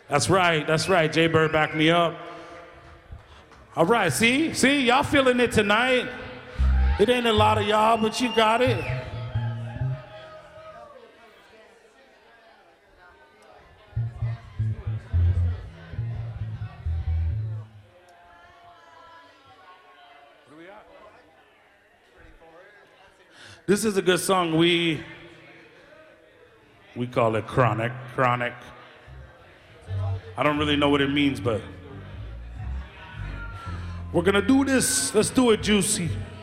That's right. Jay Bird backed me up. All right, see, y'all feeling it tonight. It ain't a lot of y'all, but you got it. This is a good song. We call it Chronic. I don't really know what it means, but we're gonna do this. Let's do it, Juicy.